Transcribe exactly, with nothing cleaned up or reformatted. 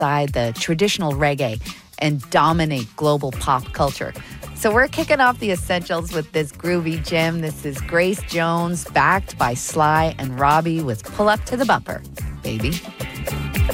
alongside the traditional reggae and dominate global pop culture. So we're kicking off the essentials with this groovy gem. This is Grace Jones, backed by Sly and Robbie with Pull Up to the Bumper, baby.